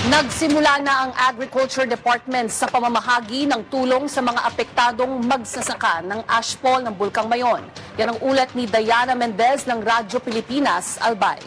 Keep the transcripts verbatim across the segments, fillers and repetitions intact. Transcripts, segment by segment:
Nagsimula na ang Agriculture Department sa pamamahagi ng tulong sa mga apektadong magsasaka ng ashfall ng Bulkang Mayon. Yan ang ulat ni Diana Mendez ng Radyo Pilipinas, Albay.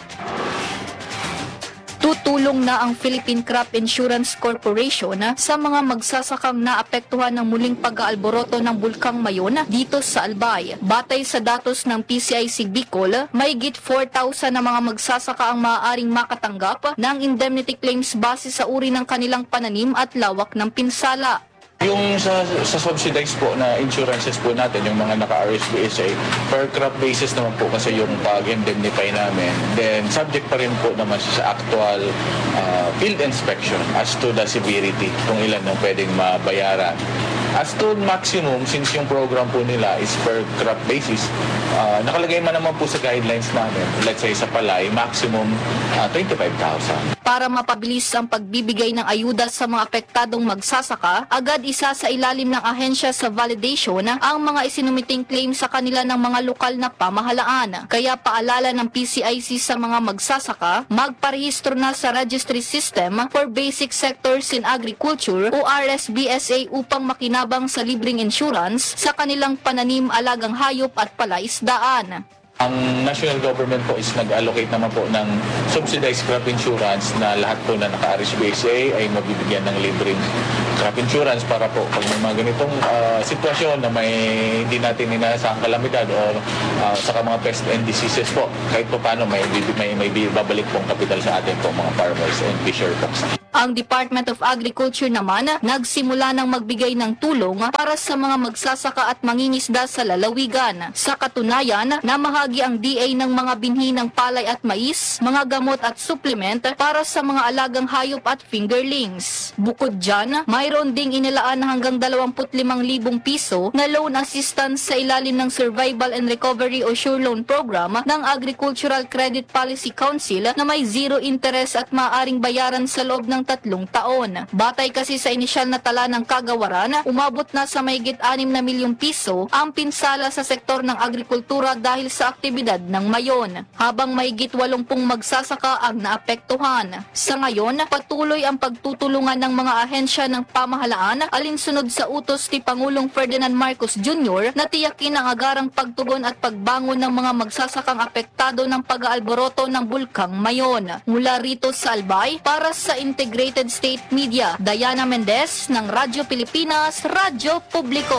Tutulong na ang Philippine Crop Insurance Corporation sa mga magsasakang naapektuhan ng muling pag-aalboroto ng Bulkang Mayon dito sa Albay. Batay sa datos ng P C I C Bicol, mahigit four thousand na mga magsasaka ang maaaring makatanggap ng indemnity claims base sa uri ng kanilang pananim at lawak ng pinsala. Yung sa, sa subsidized po na insurances po natin, yung mga naka-R S B S A, per crop basis naman po kasi yung pag-indemnify namin. Then, subject pa rin po naman sa actual uh, field inspection as to the severity, kung ilan nang pwedeng mabayaran. As to maximum, since yung program po nila is per crop basis, uh, nakalagay man naman po sa guidelines namin, let's say sa palay, maximum uh, twenty-five thousand. Para mapabilis ang pagbibigay ng ayuda sa mga apektadong magsasaka, agad isa sa ilalim ng ahensya sa validation ang mga isinumiting claim sa kanila ng mga lokal na pamahalaan. Kaya paalala ng P C I C sa mga magsasaka, magparehistro na sa Registry System for Basic Sectors in Agriculture o R S B S A upang makinabang sa libreng insurance sa kanilang pananim, alagang hayop at palaisdaan. Ang national government po is nag-allocate naman po ng subsidized crop insurance na lahat po na naka-R S B S A ay mabibigyan ng libreng crop insurance para po pag may mga ganitong uh, sitwasyon na may hindi natin inaasahang kalamidad o uh, saka mga pest and diseases po, kahit po paano may, may, may babalik pong kapital sa atin po mga farmers and fisher folks. Ang Department of Agriculture naman nagsimula ng magbigay ng tulong para sa mga magsasaka at mangingisda sa lalawigan. Sa katunayan, namahagi ang D A ng mga binhi ng palay at mais, mga gamot at supplement para sa mga alagang hayop at fingerlings. Bukod dyan, mayroon ding inilaan na hanggang dalawampu't limang libong piso na loan assistance sa ilalim ng Survival and Recovery o Sure Loan Program ng Agricultural Credit Policy Council na may zero interest at maaaring bayaran sa loob ng tatlong taon. Batay kasi sa inisyal na tala ng kagawaran, umabot na sa mahigit anim na milyong piso ang pinsala sa sektor ng agrikultura dahil sa aktibidad ng Mayon, habang mahigit walumpung magsasaka ang naapektuhan. Sa ngayon, patuloy ang pagtutulungan ng mga ahensya ng pamahalaan alinsunod sa utos ni Pangulong Ferdinand Marcos Junior na tiyakin ang agarang pagtugon at pagbangon ng mga magsasakang apektado ng pag-aalboroto ng Bulkang Mayon. Mula rito sa Albay, para sa Integrated State Media, Diana Mendez ng Radyo Pilipinas, Radyo Publiko.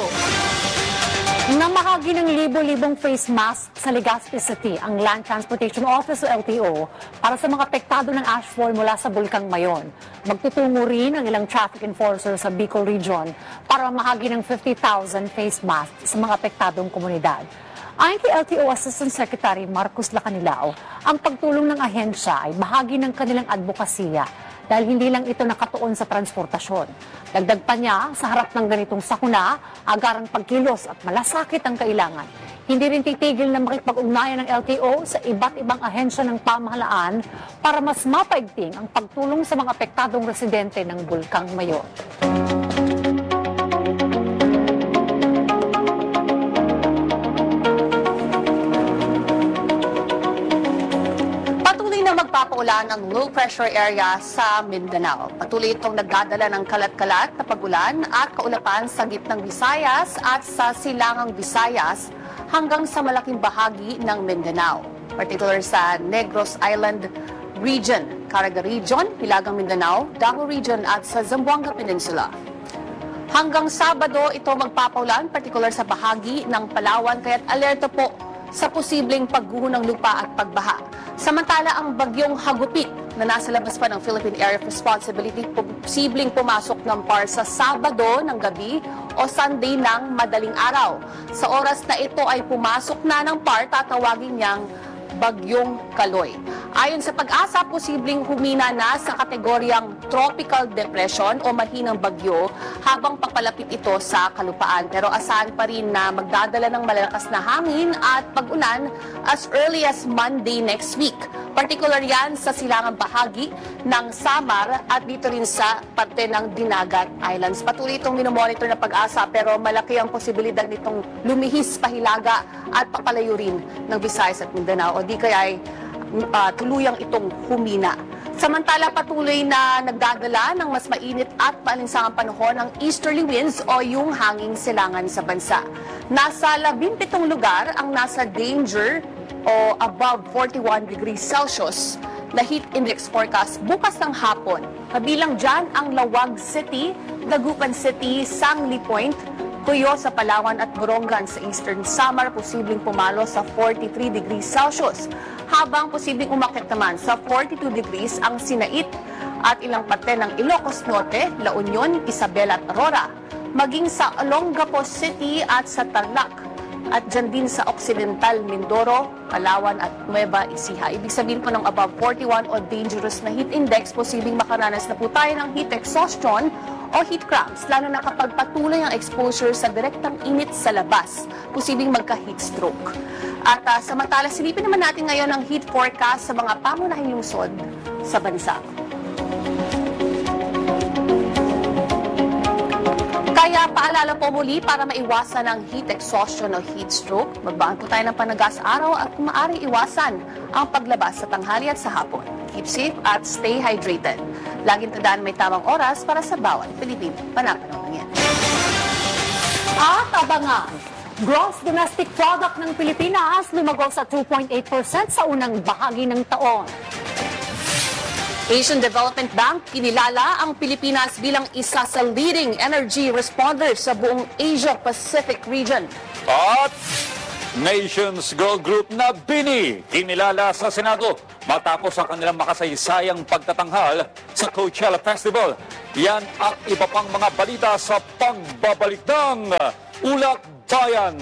Namahagi ng libo-libong face mask sa Legazpi City ang Land Transportation Office o L T O para sa mga apektado ng ashfall mula sa Bulkang Mayon. Magtutungo rin ang ilang traffic enforcer sa Bicol Region para mamahagi ng fifty thousand face masks sa mga apektadong komunidad. Ayon kay L T O Assistant Secretary Marcos Lacanilao, ang pagtulong ng ahensya ay bahagi ng kanilang advokasya dahil hindi lang ito nakatuon sa transportasyon. Dagdag pa niya, sa harap ng ganitong sakuna, agarang pagkilos at malasakit ang kailangan. Hindi rin titigil na makipag-ugnayan ng L T O sa iba't ibang ahensya ng pamahalaan para mas mapaigting ang pagtulong sa mga apektadong residente ng Bulkang Mayon. Magpapaulan ang low pressure area sa Mindanao. Patuloy itong nagdadala ng kalat-kalat na pagulan at kaulapan sa gitnang Visayas at sa silangang Visayas hanggang sa malaking bahagi ng Mindanao. Particular sa Negros Island Region, Caraga Region, Hilagang Mindanao, Davao Region at sa Zamboanga Peninsula. Hanggang Sabado ito magpapaulan, particular sa bahagi ng Palawan, kaya't alerto po sa posibleng pagguho ng lupa at pagbaha. Samantala, ang bagyong Hagupit na nasa labas pa ng Philippine Area of Responsibility, posibleng pumasok ng P A R sa Sabado ng gabi o Sunday ng madaling araw. Sa oras na ito ay pumasok na ng P A R, tatawagin niyang Bagyong Kaloy. Ayon sa Pag-asa, posibleng humina na sa kategoryang Tropical Depression o mahinang bagyo habang papalapit ito sa kalupaan. Pero asahan pa rin na magdadala ng malalakas na hangin at pag-ulan as early as Monday next week. Particular yan sa silangang bahagi ng Samar at dito rin sa parte ng Dinagat Islands. Patuloy itong minomonitor na Pag-asa pero malaki ang posibilidad nitong lumihis pahilaga at papalayo rin ng Visayas at Mindanao o di kaya ay uh, tuluyang itong humina. Samantala, patuloy na nagdadala ng mas mainit at maalinsangang panahon ang easterly winds o yung hanging silangan sa bansa. Nasa labing pitong lugar ang nasa danger o above forty-one degrees Celsius na heat index forecast bukas ng hapon. Kabilang dyan ang Lawag City, Dagupan City, Sangli Point, Cuyo sa Palawan at Borongan sa Eastern Samar, posibleng pumalo sa forty-three degrees Celsius. Habang posibleng umakyat naman sa forty-two degrees ang Sinait at ilang parte ng Ilocos Norte, La Union, Isabela at Aurora. Maging sa Olongapo City at sa Tarlac. At dyan din sa Occidental, Mindoro, Palawan at Nueva Ecija. Ibig sabihin po ng above forty-one o dangerous na heat index, posibleng makaranas na po tayo ng heat exhaustion o heat cramps, lalo na kapag patuloy ang exposure sa direktang init sa labas, posibleng magka-heat stroke. At uh, samantala, silipin naman natin ngayon ang heat forecast sa mga pangunahing lungsod sa bansa. Kaya paalala po muli para maiwasan ang heat exhaustion o heat stroke, magbaan po tayo ng panagas araw at kung maaari iwasan ang paglabas sa tanghali at sa hapon. Keep safe at stay hydrated. Laging tandaan may tamang oras para sa bawat Pilipino. Panapanong lang yan. At abangan, gross domestic product ng Pilipinas lumago sa two point eight percent sa unang bahagi ng taon. Asian Development Bank kinilala ang Pilipinas bilang isa sa leading energy responder sa buong Asia-Pacific region. At Nations Girl Group na Bini kinilala sa Senado matapos ang kanilang makasaysayang pagtatanghal sa Coachella Festival. Yan at iba pang mga balita sa pagbabalik ng Ulat Bayan.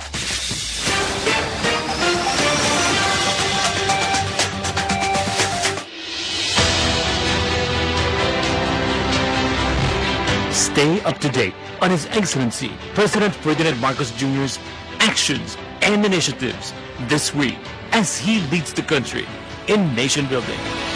Stay up to date on His Excellency President Ferdinand Marcos Junior's actions and initiatives this week as he leads the country in nation building.